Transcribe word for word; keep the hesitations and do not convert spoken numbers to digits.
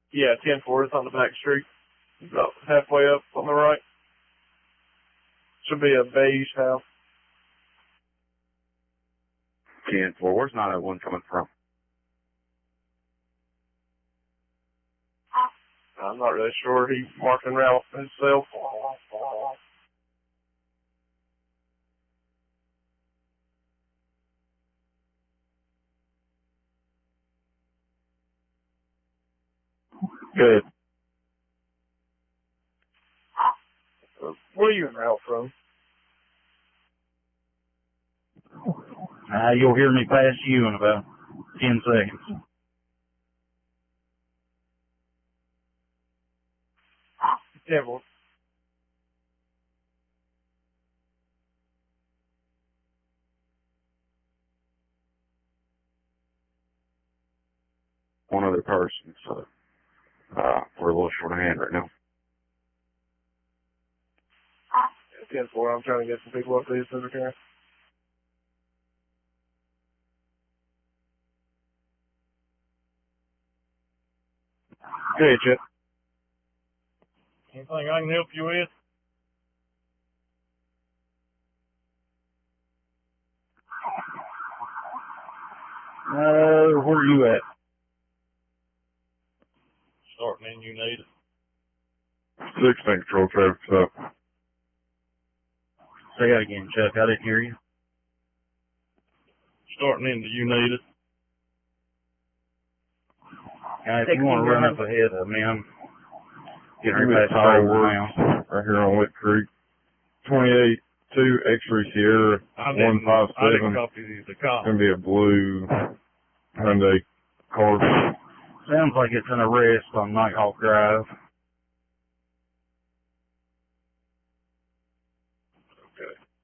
Yeah, ten four. It's on the back street. About halfway up on the right. Should be a beige house. ten four. Where's nine oh one coming from? I'm not really sure. He marked and route himself. Good. Uh, where are you en route from? Uh, you'll hear me pass you in about ten seconds. Temple. One other person, so uh, we're a little short of hand right now. ten four. I'm trying to get some people up to these over here. Hey, Chip. Anything I can help you with? Uh, where are you at? Starting in, you need it. sixteen control traffic stop. Say that again, Chuck. I didn't hear you. Starting in, do you need it? Uh, if you want to run up ahead of me, I'm getting Give ready me to the pass tire over works now. right here on Lick Creek. twenty-eight two X-ray Sierra I one five I didn't seven. copy the call. Gonna be a blue Hyundai car. Sounds like it's an arrest on Nighthawk Drive. Okay.